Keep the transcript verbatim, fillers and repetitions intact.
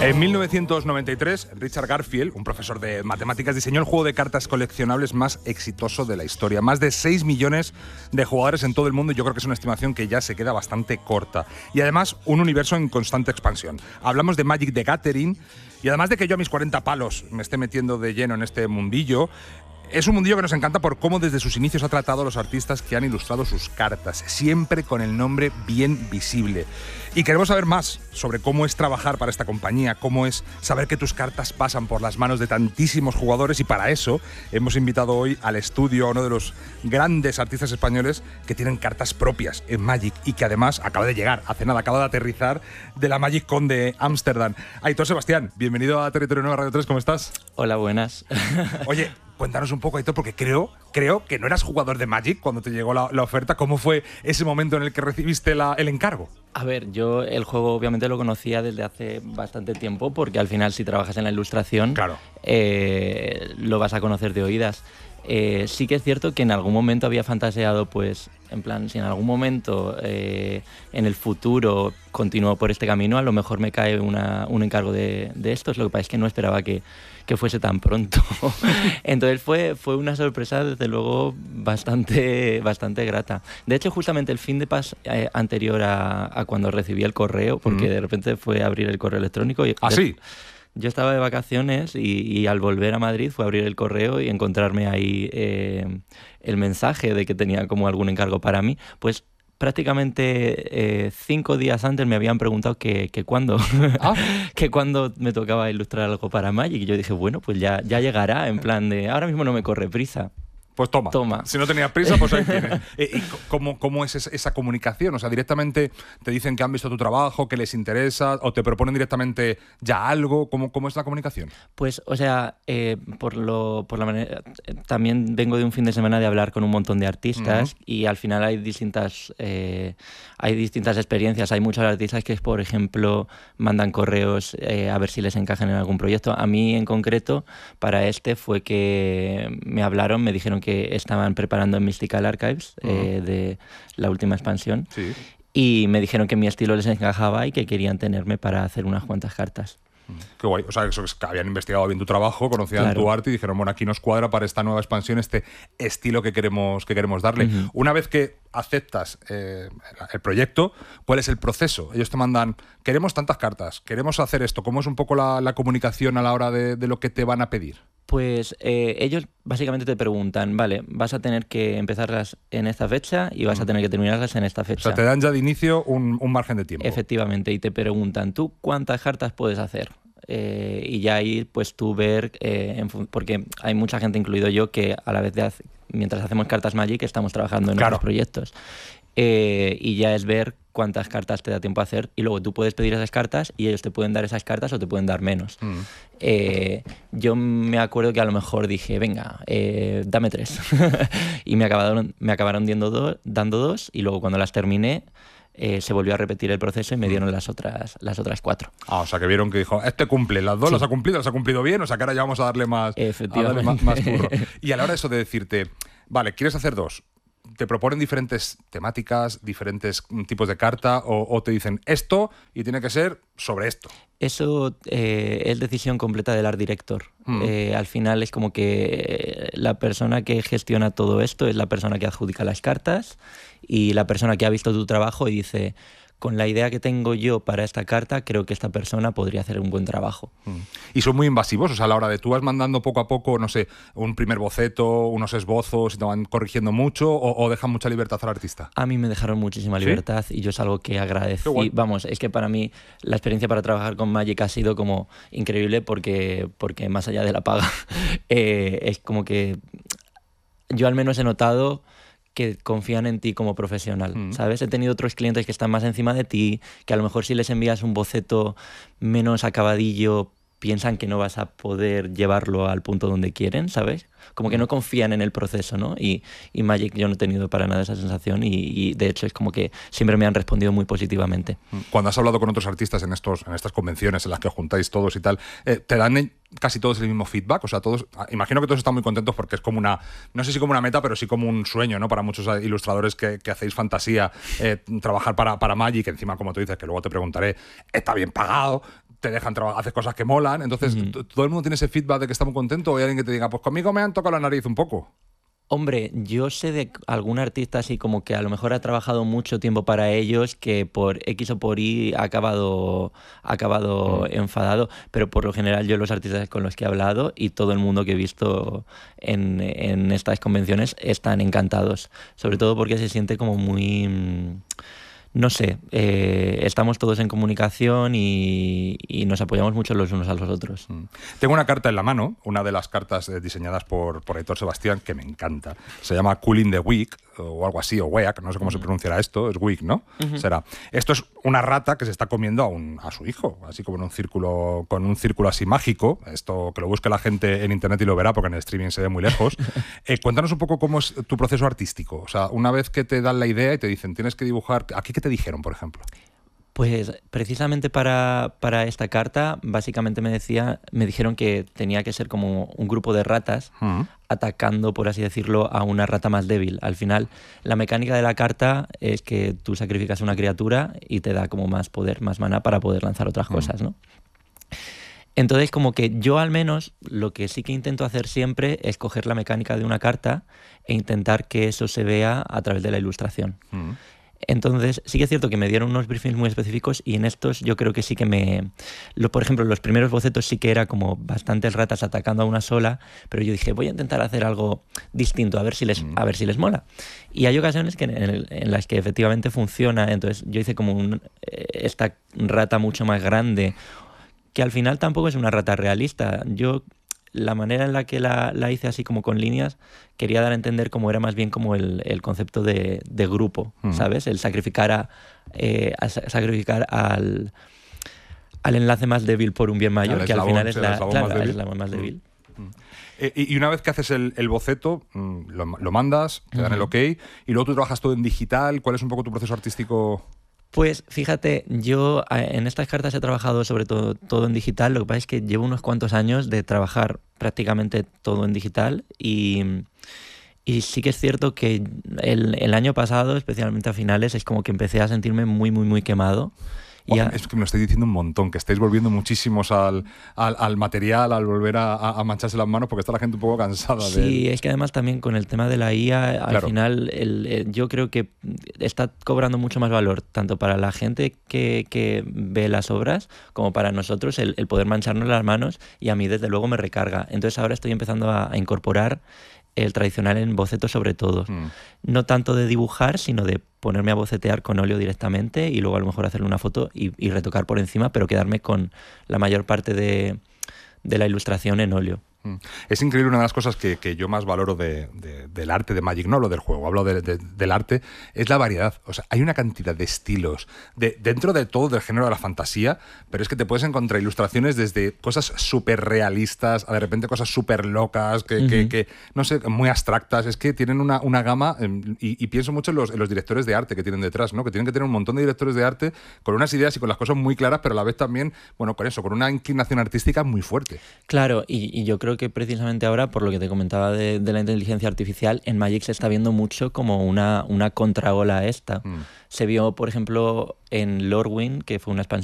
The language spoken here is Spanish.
En mil novecientos noventa y tres, Richard Garfield, un profesor de matemáticas, diseñó el juego de cartas coleccionables más exitoso de la historia. Más de seis millones de jugadores en todo el mundo, y yo creo que es una estimación que ya se queda bastante corta. Y además, un universo en constante expansión. Hablamos de Magic the Gathering, y además de que yo a mis cuarenta palos me esté metiendo de lleno en este mundillo, es un mundillo que nos encanta por cómo desde sus inicios ha tratado a los artistas que han ilustrado sus cartas, siempre con el nombre bien visible. Y queremos saber más sobre cómo es trabajar para esta compañía, cómo es saber que tus cartas pasan por las manos de tantísimos jugadores, y para eso hemos invitado hoy al estudio a uno de los grandes artistas españoles que tienen cartas propias en Magic y que además acaba de llegar, hace nada, acaba de aterrizar de la Magic Con de Ámsterdam. Aitor Sebastián, bienvenido a Territorio Nueva Radio tres, ¿cómo estás? Hola, buenas. Oye, cuéntanos un poco, Aitor, porque creo, creo que no eras jugador de Magic cuando te llegó la, la oferta. ¿Cómo fue ese momento en el que recibiste la, el encargo? A ver, yo el juego obviamente lo conocía desde hace bastante tiempo, porque al final si trabajas en la ilustración, claro, eh, lo vas a conocer de oídas. Eh, sí que es cierto que en algún momento había fantaseado, pues, en plan, si en algún momento eh, en el futuro continúo por este camino, a lo mejor me cae una, un encargo de, de estos. Lo que pasa es que no esperaba que, que fuese tan pronto. Entonces fue, fue una sorpresa, desde luego, bastante, bastante grata. De hecho, justamente el fin de pas eh, anterior a, a cuando recibí el correo, porque mm. de repente fue a abrir el correo electrónico. Y ¿Ah, sí? Yo estaba de vacaciones y, y al volver a Madrid fue a abrir el correo y encontrarme ahí eh, el mensaje de que tenía como algún encargo para mí. Pues prácticamente eh, cinco días antes me habían preguntado que, que cuándo ¿Ah? que cuándo me tocaba ilustrar algo para Magic. Y yo dije, bueno, pues ya, ya llegará, en plan de ahora mismo no me corre prisa. Pues toma. toma. Si no tenías prisa, pues ahí tienes. ¿Y cómo, cómo es esa comunicación? O sea, directamente te dicen que han visto tu trabajo, que les interesa, o te proponen directamente ya algo. ¿Cómo, cómo es la comunicación? Pues, o sea, eh, por lo, por la manera, también vengo de un fin de semana de hablar con un montón de artistas, uh-huh. y al final hay distintas, eh, hay distintas experiencias. Hay muchos artistas que, por ejemplo, mandan correos eh, a ver si les encajan en algún proyecto. A mí, en concreto, para este fue que me hablaron, me dijeron que estaban preparando en Mystical Archives, uh-huh. eh, de la última expansión, sí. y me dijeron que mi estilo les encajaba y que querían tenerme para hacer unas cuantas cartas. Qué guay. O sea, eso es que habían investigado bien tu trabajo, conocían claro. tu arte y dijeron, bueno, aquí nos cuadra para esta nueva expansión este estilo que queremos, que queremos darle. Uh-huh. Una vez que aceptas eh, el proyecto, ¿cuál es el proceso? Ellos te mandan, queremos tantas cartas, queremos hacer esto. ¿Cómo es un poco la, la comunicación a la hora de, de lo que te van a pedir? Pues eh, ellos básicamente te preguntan, vale, vas a tener que empezarlas en esta fecha y vas a tener que terminarlas en esta fecha. O sea, te dan ya de inicio un, un margen de tiempo. Efectivamente, y te preguntan, ¿tú cuántas cartas puedes hacer? Eh, y ya ahí pues tú ver, eh, en, porque hay mucha gente, incluido yo, que a la vez de hace, mientras hacemos cartas Magic estamos trabajando en claro. otros proyectos. Eh, y ya es ver cuántas cartas te da tiempo a hacer, y luego tú puedes pedir esas cartas y ellos te pueden dar esas cartas o te pueden dar menos. Mm. Eh, yo me acuerdo que a lo mejor dije, venga, eh, dame tres. Y me acabaron, me acabaron dando, do, dando dos, y luego cuando las terminé Eh, se volvió a repetir el proceso y me dieron las otras las otras cuatro. Ah, o sea, que vieron que dijo, este cumple, las dos sí. las ha cumplido, las ha cumplido bien, o sea, que ahora ya vamos a darle más, a darle más, más curro. Y a la hora de eso de decirte, vale, ¿quieres hacer dos? ¿Te proponen diferentes temáticas, diferentes tipos de carta, o, o te dicen esto y tiene que ser sobre esto? Eso eh, es decisión completa del art director. Mm. Eh, al final es como que la persona que gestiona todo esto es la persona que adjudica las cartas y la persona que ha visto tu trabajo y dice, con la idea que tengo yo para esta carta, creo que esta persona podría hacer un buen trabajo. Mm. Y son muy invasivos, o sea, a la hora de tú vas mandando poco a poco, no sé, un primer boceto, unos esbozos, y te van corrigiendo mucho, o, o dejan mucha libertad al artista. A mí me dejaron muchísima libertad, ¿sí? Y yo es algo que agradecí. Vamos, es que para mí la experiencia para trabajar con Magic ha sido como increíble, porque, porque más allá de la paga, eh, es como que yo al menos he notado que confían en ti como profesional, mm. ¿sabes? He tenido otros clientes que están más encima de ti, que a lo mejor si les envías un boceto menos acabadillo, piensan que no vas a poder llevarlo al punto donde quieren, ¿sabes? Como que no confían en el proceso, ¿no? Y, y Magic yo no he tenido para nada esa sensación, y, y de hecho es como que siempre me han respondido muy positivamente. Cuando has hablado con otros artistas en, estos, en estas convenciones en las que os juntáis todos y tal, eh, ¿te dan casi todos el mismo feedback? O sea, todos, imagino que todos están muy contentos porque es como una, no sé si como una meta, pero sí como un sueño, ¿no? Para muchos ilustradores que, que hacéis fantasía, eh, trabajar para, para Magic, encima, como tú dices, que luego te preguntaré, está bien pagado. te dejan trabajar, haces cosas que molan, entonces uh-huh. todo el mundo tiene ese feedback de que está muy contento, o hay alguien que te diga, pues conmigo me han tocado la nariz un poco. Hombre, yo sé de algún artista así como que a lo mejor ha trabajado mucho tiempo para ellos, que por X o por Y ha acabado, ha acabado mm. enfadado, pero por lo general yo los artistas con los que he hablado y todo el mundo que he visto en, en estas convenciones están encantados, sobre todo porque se siente como muy... No sé, eh, estamos todos en comunicación y, y nos apoyamos mucho los unos a los otros. Mm. Tengo una carta en la mano, una de las cartas eh, diseñadas por, por Aitor Sebastián, que me encanta. Se llama Cooling the Week, o algo así, o Weak, no sé cómo uh-huh. se pronunciará esto, es Weak, ¿no? Uh-huh. Será. Esto es una rata que se está comiendo a, un, a su hijo, así como en un círculo, con un círculo así mágico. Esto que lo busque la gente en internet y lo verá, porque en el streaming se ve muy lejos. eh, cuéntanos un poco cómo es tu proceso artístico. O sea, una vez que te dan la idea y te dicen, tienes que dibujar, ¿aquí qué te dijeron, por ejemplo? Pues precisamente para, para esta carta, básicamente me decía, me dijeron que tenía que ser como un grupo de ratas uh-huh. atacando, por así decirlo, a una rata más débil. Al final, la mecánica de la carta es que tú sacrificas una criatura y te da como más poder, más maná para poder lanzar otras uh-huh. cosas, ¿no? Entonces, como que yo al menos lo que sí que intento hacer siempre es coger la mecánica de una carta e intentar que eso se vea a través de la ilustración. Uh-huh. Entonces, sí que es cierto que me dieron unos briefings muy específicos y en estos yo creo que sí que me... Lo, por ejemplo, los primeros bocetos sí que era como bastantes ratas atacando a una sola, pero yo dije, voy a intentar hacer algo distinto, a ver si les, a ver si les mola. Y hay ocasiones que en, el, en las que efectivamente funciona, entonces yo hice como un, esta rata mucho más grande, que al final tampoco es una rata realista. Yo... La manera en la que la, la hice así como con líneas, quería dar a entender cómo era más bien como el, el concepto de, de grupo, uh-huh. ¿sabes? El sacrificar, a, eh, a sacrificar al, al enlace más débil por un bien mayor, al que al final es la, claro, más débil. Es la más débil. Uh-huh. Eh, y una vez que haces el, el boceto, lo, lo mandas, te dan uh-huh. el ok, y luego tú trabajas todo en digital. ¿Cuál es un poco tu proceso artístico? Pues fíjate, yo en estas cartas he trabajado sobre todo, todo en digital. Lo que pasa es que llevo unos cuantos años de trabajar prácticamente todo en digital y, y sí que es cierto que el, el año pasado, especialmente a finales, es como que empecé a sentirme muy, muy, muy quemado. Oh, ya... Es que me lo estáis diciendo un montón, que estáis volviendo muchísimos al, al, al material, al volver a, a mancharse las manos, porque está la gente un poco cansada. Sí, de... Sí, es que además también con el tema de la I A, al claro. final el, el, yo creo que está cobrando mucho más valor, tanto para la gente que, que ve las obras, como para nosotros el, el poder mancharnos las manos, y a mí desde luego me recarga. Entonces ahora estoy empezando a, a incorporar el tradicional en boceto sobre todo. Mm. No tanto de dibujar, sino de ponerme a bocetear con óleo directamente y luego a lo mejor hacerle una foto y, y retocar por encima, pero quedarme con la mayor parte de, de la ilustración en óleo. Es increíble, una de las cosas que, que yo más valoro de, de, del arte de Magic, no lo del juego, hablo de, de, del arte, es la variedad. O sea, hay una cantidad de estilos de, dentro de todo del género de la fantasía, pero es que te puedes encontrar ilustraciones desde cosas súper realistas a de repente cosas súper locas, que, uh-huh. que, que, no sé, muy abstractas. Es que tienen una, una gama, y, y pienso mucho en los, en los directores de arte que tienen detrás, ¿no? Que tienen que tener un montón de directores de arte con unas ideas y con las cosas muy claras, pero a la vez también, bueno, con eso, con una inclinación artística muy fuerte. Claro, y, y yo creo que precisamente ahora, por lo que te comentaba de, de la inteligencia artificial, en Magic se está viendo mucho como una, una contraola a esta. Mm. Se vio, por ejemplo, en Lorwyn, que fue una expansión